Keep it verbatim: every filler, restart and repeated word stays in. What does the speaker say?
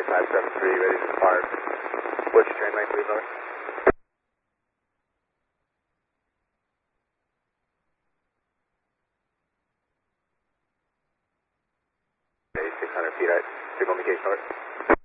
five seven three, ready to depart. What's your train lane, please, over? six hundred feet, right. Signal indication, over.